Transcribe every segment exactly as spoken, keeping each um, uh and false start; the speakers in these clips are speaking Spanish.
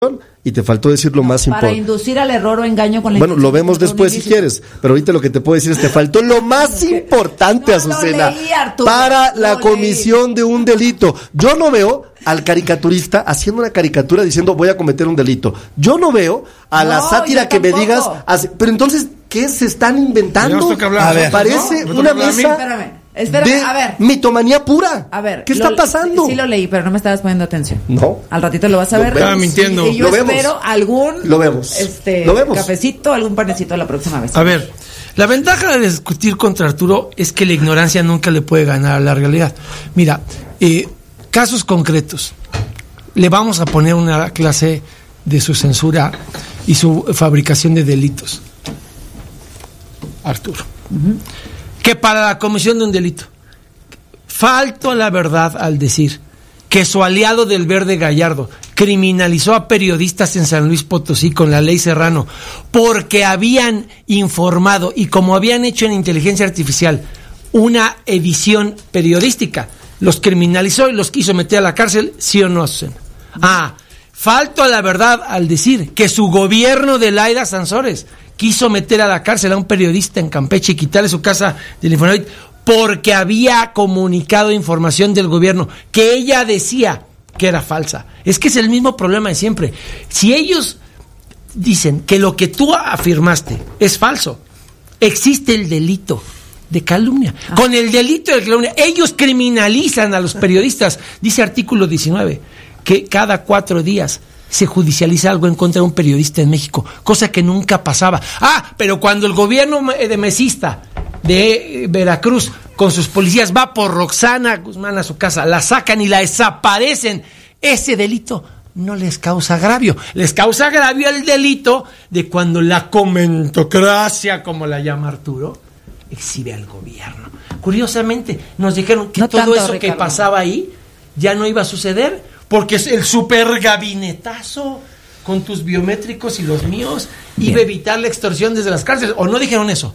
y te faltó decir lo no, más importante. Para inducir al error o engaño con la Bueno, lo vemos después si quieres, pero ahorita lo que te puedo decir es que te faltó lo más importante, no, Azucena, leí, Arturo, para la comisión leí. de un delito. Yo no veo al caricaturista haciendo una caricatura diciendo voy a cometer un delito. Yo no veo a la no, sátira que tampoco. me digas, así, pero entonces, ¿qué se están inventando? A ver, parece ¿no? una ¿No mesa Espérame. Espérame, de a ver. mitomanía pura. A ver, ¿qué lo, está pasando? Sí, sí lo leí, pero no me estabas poniendo atención. No. Al ratito lo vas a Lo ver. Estaba mintiendo. Y yo Lo espero vemos. algún Lo vemos. Este, Lo vemos. cafecito, algún panecito la próxima vez. A ver, la ventaja de discutir contra Arturo es que la ignorancia nunca le puede ganar a la realidad. Mira, eh, casos concretos. Le vamos a poner una clase de su censura y su fabricación de delitos. Arturo. Uh-huh. Que para la comisión de un delito, falto a la verdad al decir que su aliado del Verde Gallardo criminalizó a periodistas en San Luis Potosí con la ley Serrano porque habían informado y como habían hecho en inteligencia artificial una edición periodística, los criminalizó y los quiso meter a la cárcel, ¿sí o no? Ah, falto a la verdad al decir que su gobierno de Laida Sansores quiso meter a la cárcel a un periodista en Campeche y quitarle su casa del Infonavit porque había comunicado información del gobierno que ella decía que era falsa. Es que es el mismo problema de siempre. Si ellos dicen que lo que tú afirmaste es falso, existe el delito de calumnia. Ah. Con el delito de calumnia, ellos criminalizan a los periodistas. Dice artículo diecinueve que cada cuatro días se judicializa algo en contra de un periodista en México, cosa que nunca pasaba. Ah, pero cuando el gobierno de mesista de Veracruz con sus policías va por Roxana Guzmán a su casa, la sacan y la desaparecen, ese delito no les causa agravio. Les causa agravio el delito de cuando la comentocracia, como la llama Arturo, exhibe al gobierno. Curiosamente, nos dijeron que no todo tanto, eso Ricardo. Que pasaba ahí ya no iba a suceder, porque es el super gabinetazo con tus biométricos y los míos iba a evitar la extorsión desde las cárceles. ¿O no dijeron eso?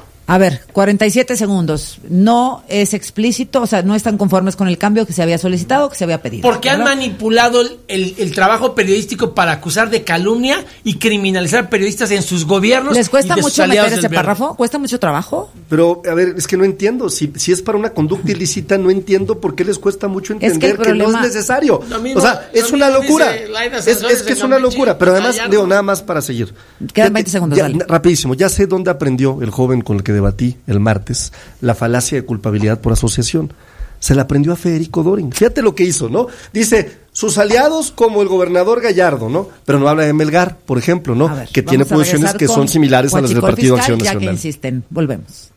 A ver, cuarenta y siete segundos. No es explícito, o sea, no están conformes con el cambio que se había solicitado, que se había pedido. Porque ¿verdad? han manipulado el, el, el trabajo periodístico para acusar de calumnia y criminalizar periodistas en sus gobiernos. ¿Les cuesta mucho meter ese verde. párrafo? ¿Cuesta mucho trabajo? Pero, a ver, es que no entiendo. Si, si es para una conducta ilícita, no entiendo por qué les cuesta mucho entender es que, que problema... no es necesario. Mismo, o sea, es una locura. Es, es que es una locura. Pero además, digo, nada más para seguir. Quedan veinte segundos, ya, dale. Rapidísimo. Ya sé dónde aprendió el joven con el que debatí el martes la falacia de culpabilidad por asociación. Se la aprendió a Federico Dorin. Fíjate lo que hizo, ¿no? Dice, sus aliados como el gobernador Gallardo, ¿no? Pero no habla de Melgar, por ejemplo, ¿no? Ver, que tiene posiciones que son similares a las del Partido Acción Nacional. Ya que insisten, volvemos.